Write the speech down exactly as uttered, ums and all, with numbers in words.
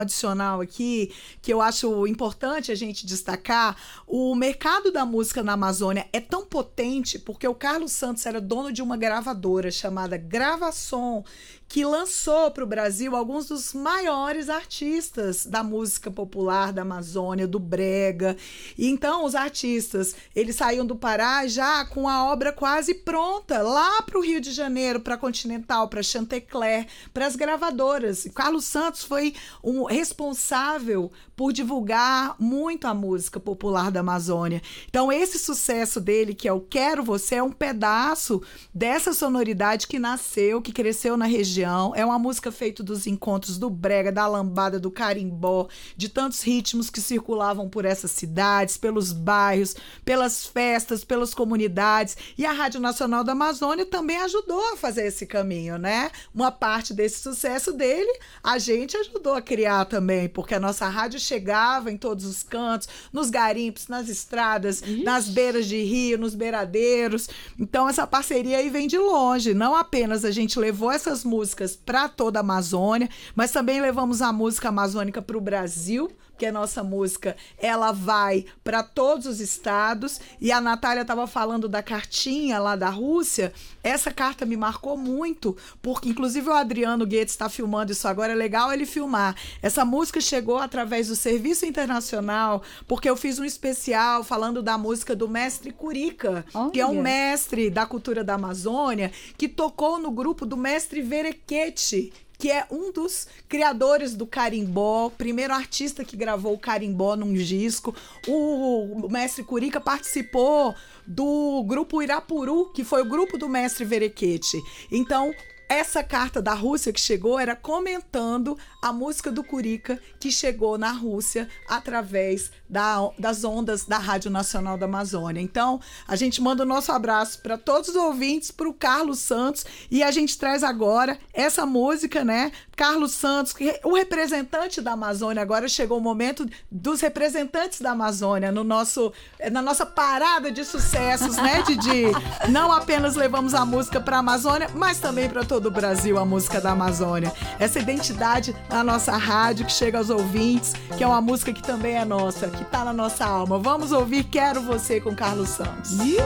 adicional aqui, que eu acho importante a gente destacar, o mercado da música na Amazônia é tão potente porque o Carlos Santos era dono de uma gravadora chamada Gravação, que lançou para o Brasil alguns dos maiores artistas da música popular da Amazônia, do brega. E então os artistas, eles saíam do Pará já com a obra quase pronta, lá para o Rio de Janeiro, para a Continental, para Chantecler, para as gravadoras. E Carlos Santos foi um responsável por divulgar muito a música popular da Amazônia. Então esse sucesso dele, que é o Quero Você, é um pedaço dessa sonoridade que nasceu, que cresceu na região. É uma música feita dos encontros do brega, da lambada, do carimbó, de tantos ritmos que circulavam por essas cidades, pelos bairros, pelas festas, pelas comunidades. E a Rádio Nacional da Amazônia também ajudou a fazer esse caminho, né? Uma parte desse sucesso dele, a gente ajudou a criar também, porque a nossa rádio chegava em todos os cantos, nos garimpos, nas estradas, Ixi. nas beiras de rio, nos beiradeiros. Então essa parceria aí vem de longe. Não apenas a gente levou essas músicas para toda a Amazônia, mas também levamos a música amazônica para o Brasil, porque a nossa música ela vai para todos os estados. E a Natália estava falando da cartinha lá da Rússia. Essa carta me marcou muito, porque inclusive o Adriano Guedes está filmando isso agora, é legal ele filmar. Essa música chegou através do Serviço Internacional, porque eu fiz um especial falando da música do mestre Curica, oh, que é um yeah. mestre da cultura da Amazônia, que tocou no grupo do mestre Verequete, que é um dos criadores do carimbó, primeiro artista que gravou o carimbó num disco. O mestre Curica participou do grupo Irapuru, que foi o grupo do mestre Verequete. Então, essa carta da Rússia que chegou era comentando a música do Curica que chegou na Rússia através da, das ondas da Rádio Nacional da Amazônia. Então, a gente manda o nosso abraço para todos os ouvintes, para o Carlos Santos, e a gente traz agora essa música, né? Carlos Santos, o representante da Amazônia. Agora chegou o momento dos representantes da Amazônia no nosso, na nossa parada de sucessos, né, Didi? Não apenas levamos a música para a Amazônia, mas também para todo o Brasil, a música da Amazônia. Essa identidade na nossa rádio que chega aos ouvintes, que é uma música que também é nossa, que está na nossa alma. Vamos ouvir Quero Você com Carlos Santos.